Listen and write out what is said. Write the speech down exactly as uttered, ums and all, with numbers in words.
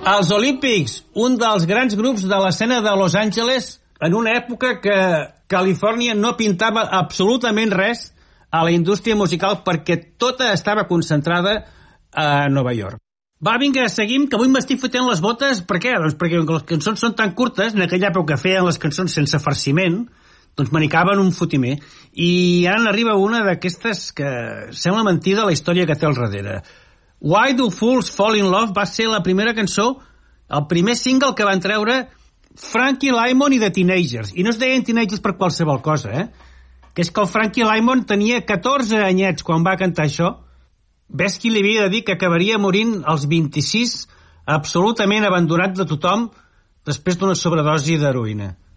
Els Olímpics, un dels grans grups de l'escena de Los Angeles en una època que Califòrnia no pintava absolutament res a la indústria musical perquè tota estava concentrada a Nova York. Va, vinga, seguim, que avui m'estic fotent les botes. Per què? Doncs perquè les cançons són tan curtes, en aquella època feien les cançons sense farciment, doncs me n'hi caben un fotimer. I ara n'arriba una d'aquestes que sembla mentida la història que té al darrere. Why Do Fools Fall in Love va ser la primera cançó, el primer single que van treure Frankie Lymon i The Teenagers. I no es deien Teenagers per qualsevol cosa, eh? Que és que el Frankie Lymon tenia catorze anyets quan va cantar això. Ves qui li havia de dir que acabaria morint als vint-i-sis, absolutament abandonat de tothom, després d'una sobredosi d'heroïna.